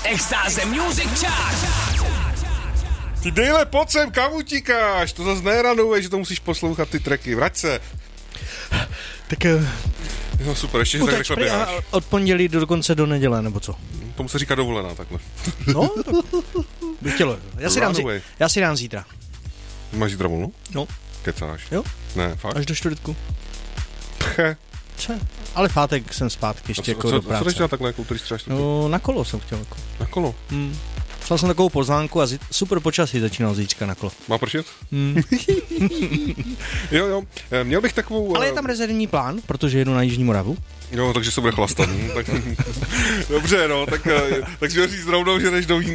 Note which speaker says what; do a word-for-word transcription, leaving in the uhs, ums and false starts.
Speaker 1: Extáze Music Chart.
Speaker 2: Ty dejle, pojď sem, kam utíkáš? To zase neranuje, že to musíš poslouchat ty tracky. Vrať se.
Speaker 3: Tak...
Speaker 2: No super, ještě, že tak rychle běháš.
Speaker 3: Od pondělí do dokonce do neděle, nebo co?
Speaker 2: Tomu se říká dovolená, takhle.
Speaker 3: No, to bych chtělo. Já si, dám, zi- já si dám zítra.
Speaker 2: Máš zítra volno?
Speaker 3: No.
Speaker 2: Kecáš?
Speaker 3: Jo.
Speaker 2: Ne, fakt?
Speaker 3: Až do čtvrtku.
Speaker 2: Pche.
Speaker 3: Co? Ale v pátek jsem zpátky ještě
Speaker 2: co,
Speaker 3: jako
Speaker 2: co,
Speaker 3: do práce.
Speaker 2: Co jdeš dělat takhle, jako který střeš?
Speaker 3: No, na kolo jsem chtěl. Jako.
Speaker 2: Na kolo?
Speaker 3: Hmm. Psal jsem takovou pozvánku a zi- super počasí začínal zítřka na kolo.
Speaker 2: Má pršet?
Speaker 3: Hmm.
Speaker 2: jo, jo. Měl bych takovou...
Speaker 3: Ale je tam rezervní plán, protože jedu na Jižní Moravu.
Speaker 2: Jo, takže se bude chlastat. tak, dobře, no, tak, tak si říct rovnou, že jdeš do